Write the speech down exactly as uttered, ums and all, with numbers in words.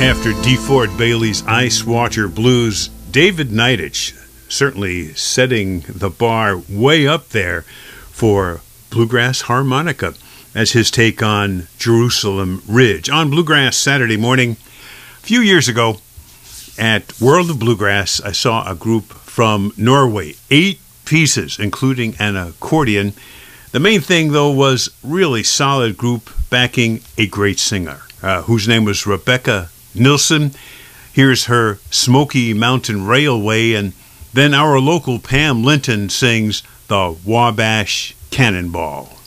After DeFord Bailey's Ice Water Blues, David Niditch certainly setting the bar way up there for bluegrass harmonica as his take on Jerusalem Ridge. On Bluegrass Saturday morning, a few years ago at World of Bluegrass, I saw a group from Norway, eight pieces, including an accordion. The main thing, though, was really solid group backing a great singer, uh, whose name was Rebecca Nilsson. Here's her Smoky Mountain Railway, and then our local Pam Linton sings the Wabash Cannonball.